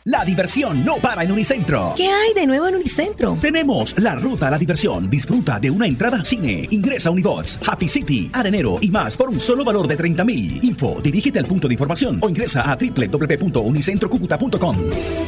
La diversión no para en Unicentro. ¿Qué hay de nuevo en Unicentro? Tenemos la ruta a la diversión. Disfruta de una entrada a cine. Ingresa a Unibots, Happy City, Arenero y más por un solo valor de 30.000. Info, dirígete al punto de información o ingresa a www.unicentrocucuta.com.